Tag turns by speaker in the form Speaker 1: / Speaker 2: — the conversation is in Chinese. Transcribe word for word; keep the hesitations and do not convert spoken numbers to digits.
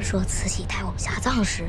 Speaker 1: 说慈禧太后下葬时，